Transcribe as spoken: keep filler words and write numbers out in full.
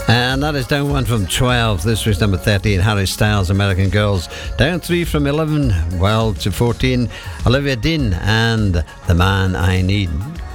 And that is down one from twelve. This was number thirteen, Harry Styles, American Girls. Down three from eleven, well, to fourteen, Olivia Dean and The Man I Need.